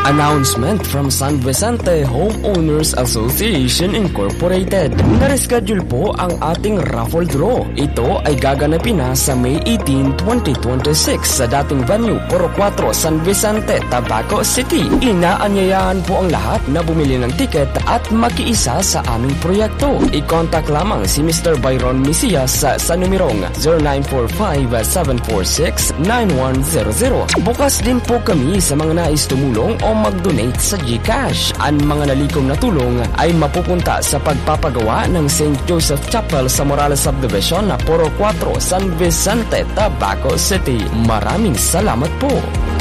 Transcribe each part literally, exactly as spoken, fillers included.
Announcement from San Vicente Homeowners Association Incorporated. Nareschedule po ang ating raffle draw. Ito ay gaganapin na sa May eighteenth, twenty twenty-six sa dating venue Puro Cuatro, San Vicente, Tabaco City. Inaanyayahan po ang lahat na bumili ng ticket at makiisa sa aming proyekto. I-contact lamang si Mister Byron Misias sa, sa numerong zero nine four five, seven four six, nine one zero zero. Bukas din po kami sa mga nais tumulong o mag-donate sa GCash. Ang mga nalikom na tulong ay mapupunta sa pagpapagawa ng Saint Joseph Chapel sa Morales Subdivision na Puro Cuatro, San Vicente, Tabaco City. Maraming salamat po.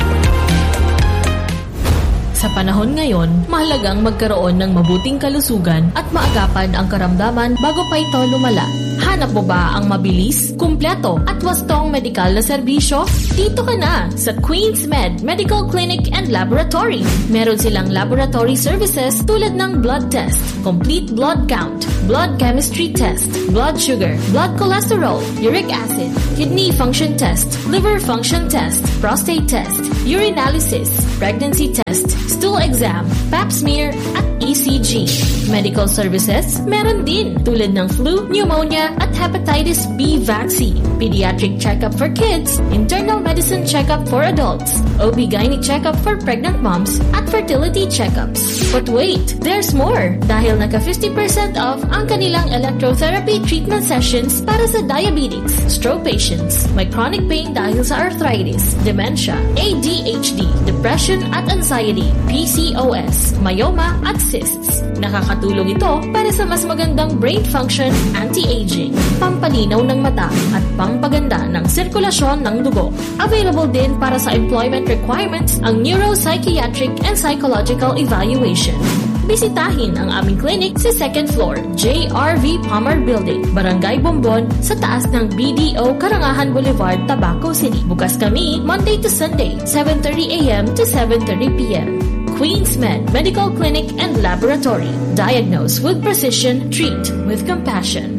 Sa panahon ngayon, mahalagang magkaroon ng mabuting kalusugan at maagapan ang karamdaman bago pa ito lumala. Hanap mo ba ang mabilis, kumpleto at wastong medikal na serbisyo? Dito ka na sa Queen's Med Medical Clinic and Laboratory. Meron silang laboratory services tulad ng blood test, complete blood count, blood chemistry test, blood sugar, blood cholesterol, uric acid, kidney function test, liver function test, prostate test, urinalysis, pregnancy test, stool exam, pap smear, at E C G. Medical services, meron din tulad ng flu, pneumonia, at hepatitis B vaccine, pediatric checkup for kids, internal medicine checkup for adults, O B G Y N checkup for pregnant moms, at fertility checkups. But wait, there's more! Dahil naka fifty percent off ang kanilang electrotherapy treatment sessions para sa diabetics, stroke patients, may chronic pain dahil sa arthritis, dementia, A D H D, depression at anxiety, P C O S, myoma at cysts. Nakakatulong ito para sa mas magandang brain function, anti-aging, pampalinaw ng mata at pampaganda ng sirkulasyon ng dugo. Available din para sa employment requirements ang neuropsychiatric and psychological evaluation. Bisitahin ang aming clinic sa second floor, J R V Palmer Building, Barangay Bombon, sa taas ng B D O Karangahan Boulevard, Tabaco City. Bukas kami Monday to Sunday, seven thirty a m to seven thirty p m Queen's Med Medical Clinic and Laboratory. Diagnose with precision, treat with compassion.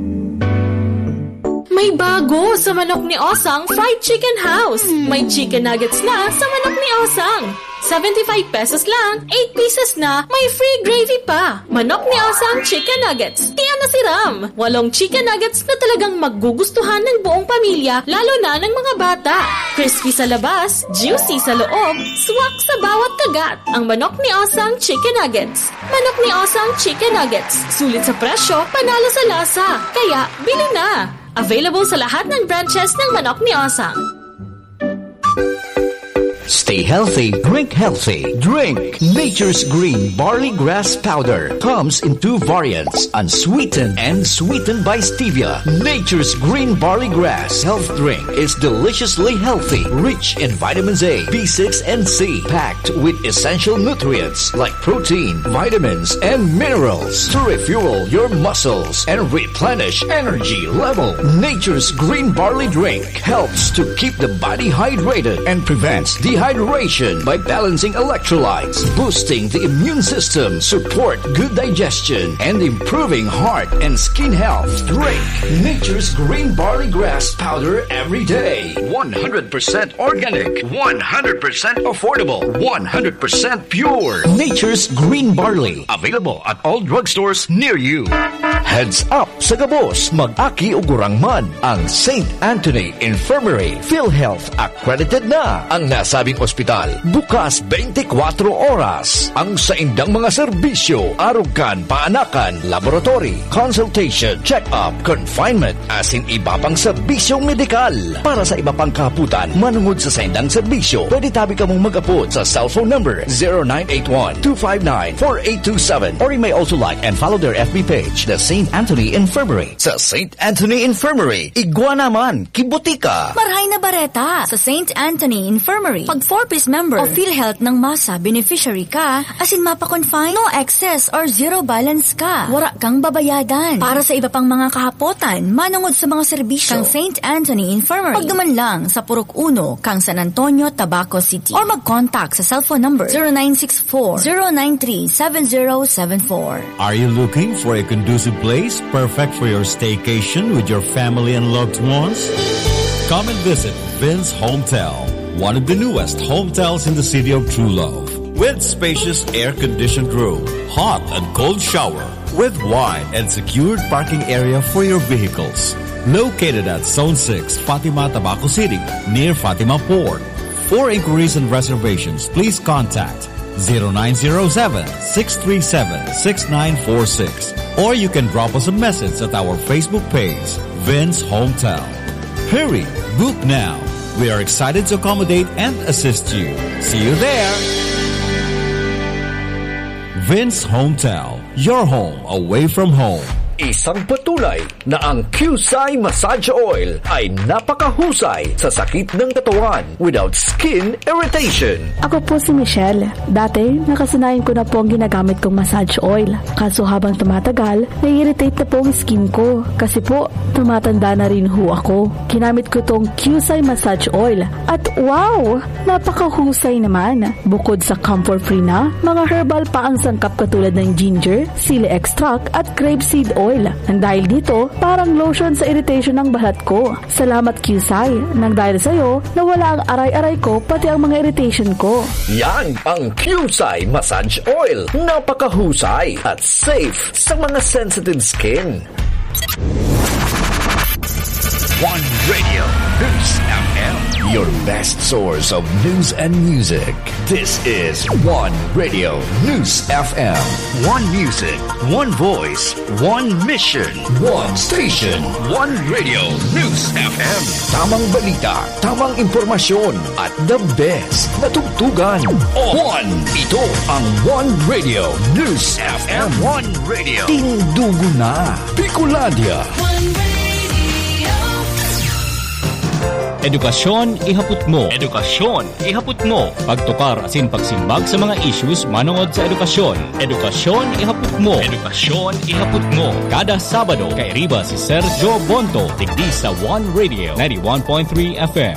May bago sa Manok ni Osang Fried Chicken House. May chicken nuggets na sa Manok ni Osang. seventy-five pesos lang, eight pieces na, may free gravy pa. Manok ni Osang Chicken Nuggets. Tiyan na si Ram. Walong chicken nuggets na talagang magugustuhan ng buong pamilya, lalo na ng mga bata. Crispy sa labas, juicy sa loob, swak sa bawat kagat. Ang Manok ni Osang Chicken Nuggets. Manok ni Osang Chicken Nuggets. Sulit sa presyo, panalo sa lasa. Kaya, bili na. Available sa lahat ng branches ng Manok ni Osang. Stay healthy, drink healthy. Drink Nature's Green Barley Grass Powder. Comes in two variants, unsweetened and sweetened by stevia. Nature's Green Barley Grass Health Drink is deliciously healthy, rich in vitamins A, B six, and C, packed with essential nutrients like protein, vitamins, and minerals to refuel your muscles and replenish energy level. Nature's Green Barley Drink helps to keep the body hydrated and prevents dehydration by balancing electrolytes, boosting the immune system, support good digestion, and improving heart and skin health. Drink Nature's Green Barley Grass Powder every day. one hundred percent organic, one hundred percent affordable, one hundred percent pure. Nature's Green Barley. Available at all drugstores near you. Heads up sa gabos, mag-aki ugurang man ang Saint Anthony Infirmary. PhilHealth accredited na ang nasabing ospital. Bukas twenty-four oras. Ang saindang mga serbisyo, arugan, paanakan, laboratory, consultation, check-up, confinement, asin iba pang serbisyong medikal. Para sa iba pang kaputan, manungod sa saindang serbisyo, pwede tabi ka mong mag-apot sa cellphone number zero nine eight one, two five nine, four eight two seven or you may also like and follow their F B page, the Saint Anthony Infirmary. Sa Saint Anthony Infirmary, igwa naman, kibutika. Marhay na bareta sa Saint Anthony Infirmary. Pag four-piece member o PhilHealth ng masa beneficiary ka, asin mapa-confine, no excess or zero balance ka. Wara kang babayadan. Para sa iba pang mga kahapotan, manungod sa mga serbisyo kang Saint Anthony Infirmary. Pagduman lang sa Purok Uno, kang San Antonio, Tabaco City. Or mag-contact sa cellphone number zero nine six four, zero nine three, seven zero seven four. Are you looking for a conducive place perfect for your staycation with your family and loved ones? Come and visit Vince Hometel, one of the newest hotels in the city of True Love. with spacious air-conditioned room, hot and cold shower, with wide and secured parking area for your vehicles. Located at Zone six, Fatima, Tabaco City, near Fatima Port. For inquiries and reservations, please contact zero nine zero seven, six three seven, six nine four six, or you can drop us a message at our Facebook page, Vince Hometown. Hurry, book now. We are excited to accommodate and assist you. See you there. Vince Hometown, your home away from home. Isang patunay na ang Qcye Massage Oil ay napakahusay sa sakit ng katawan without skin irritation. Ako po si Michelle. Dati, nakasanayan ko na po ang ginagamit kong massage oil. Kaso habang tumatagal, nai-irritate na po ang skin ko. Kasi po, tumatanda na rin ho ako. Ginamit ko tong Qcye Massage Oil. At wow! Napakahusay naman. Bukod sa comfort-free na, mga herbal pa ang sangkap katulad ng ginger, sili extract at grapeseed oil. Nang dahil dito, parang lotion sa irritation ng balat ko. Salamat Qcye. Nang dahil sa'yo, nawala ang aray-aray ko pati ang mga irritation ko. Yan ang Qcye Massage Oil. Napakahusay at safe sa mga sensitive skin. One Radio News F M, your best source of news and music. This is One Radio News F M. One music, one voice, one mission, one station, one Radio News F M. Tamang balita, tamang impormasyon, at the best na tugtugan. One, ito ang One Radio News F M. One Radio. Tindugo na. Bicolandia. One Radio. Edukasyon ihapot mo. Edukasyon ihapot mo. Pagtukar asin pagsimbag sa mga issues manungod sa edukasyon. Edukasyon ihapot mo. Edukasyon ihapot mo. Kada Sabado kay riba si Sergio Bonto digdi sa One Radio ninety-one point three F M.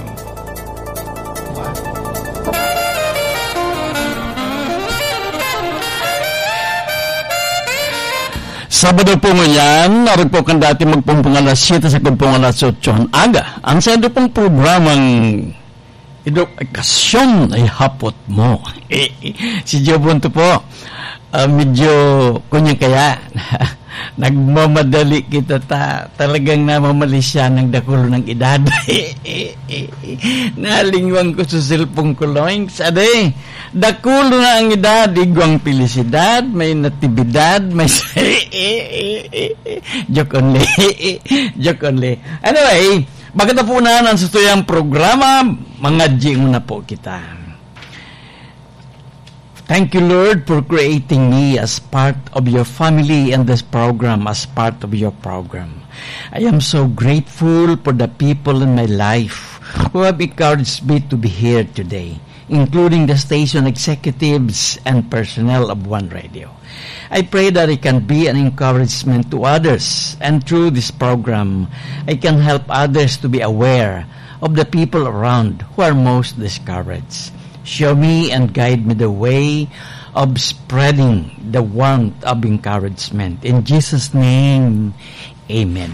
Sabado po ngayon, naroon po kan dati magpumpong alas siyete sa kumpong alas otso aga. Ang sa ito pong programang edukasyon ay hapot mo. Eh, si Joe Bonto po, uh, medyo kunya kaya nagmamadali kita ta, talagang namamali siya ng dakulo ng edad. Nalingwang ko sa silpong kuloing. Sade, dakulo na ang edad, igwang pilisidad, may natibidad, may joke only. Joke only. Anyway, bakit na po na ang sutuyang programa, mga G muna po kita. Thank you, Lord, for creating me as part of your family and this program as part of your program. I am so grateful for the people in my life who have encouraged me to be here today, including the station executives and personnel of One Radio. I pray that it can be an encouragement to others, and through this program, I can help others to be aware of the people around who are most discouraged. Show me and guide me the way of spreading the warmth of encouragement. In Jesus' name, Amen.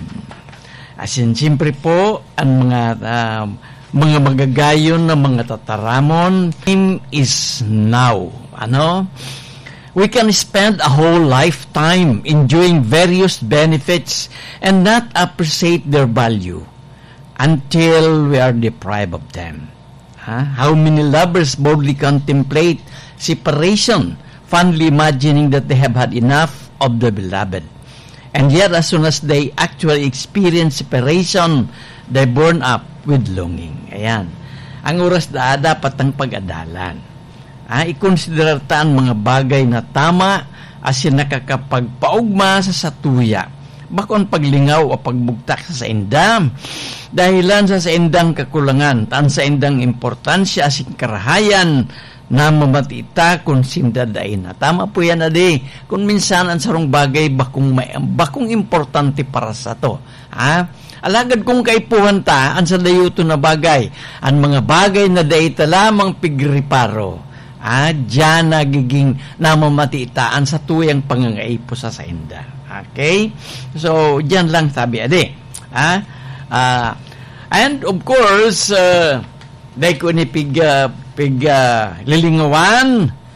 As in, siyempre po, ang mga uh, mga magagayon na mga tataramon, time is now. Ano? We can spend a whole lifetime enjoying various benefits and not appreciate their value until we are deprived of them. Huh? How many lovers boldly contemplate separation, fondly imagining that they have had enough of the beloved. And yet, as soon as they actually experience separation, they burn up with longing. Ayan. Ang oras na dapat ang pag-adalan. Ah, ikonsiderar ta ang mga bagay na tama as nakakapagpaugma sa satuya. Bakon paglingaw o pagbugtak sa saindam. Dahilan sa saindang kakulangan, tan saindang importansya asing karahayan na mamatita kung sindadain na. Tama po yan, adi. Kung minsan ang sarong bagay, bakong, may, bakong importante para sa to. Ha? Alagad kung kaipuhan ta, ang sa dayuto na bagay, ang mga bagay na dayta lamang pigriparo, ha? Diyan nagiging namamatitaan sa tuyang pangangaipo sa sainda. Okay? So, diyan lang sabi, adi. Ha? Uh, and of course, uh, dahil ko ni pig, uh, pig uh, lilingawan,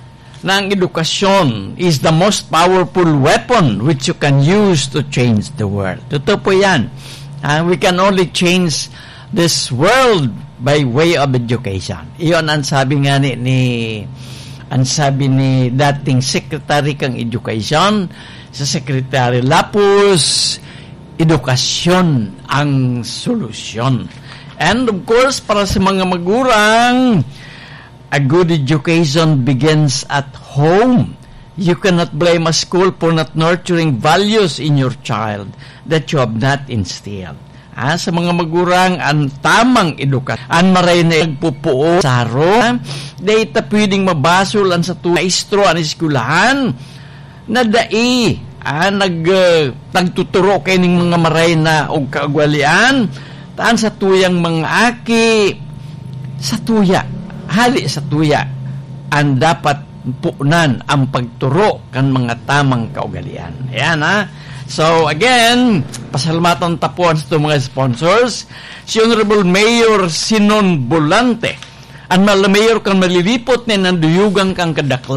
na ang edukasyon is the most powerful weapon which you can use to change the world. Totoo po yan. Uh, we can only change this world by way of education. Iyon ang sabi nga ni, ni ang sabi ni dating Secretary kang Education sa Secretary Lapus, edukasyon ang solusyon. And of course, para sa mga magurang, a good education begins at home. You cannot blame a school for not nurturing values in your child that you have not instilled. Ah, sa mga magurang, ang tamang edukasyon, ang maray na nagpupuo sa haro, dahil ta pwedeng mabasol ang sa tuwa maestro, ang eskulahan, na dai, ah, nag, uh, nagtuturo kayo ng mga maray na og kaagwalian, taan sa tuyang mga aki, sa tuya, hali sa tuya, ang dapat puunan ang pagturo kan mga tamang kaugalian. Ayan, ha? So, again, pasalamatan tapuan sa mga sponsors. Si Honorable Mayor Sinon Bolante. Ang Mayor kang malilipot ni nanduyugang kang kadakla.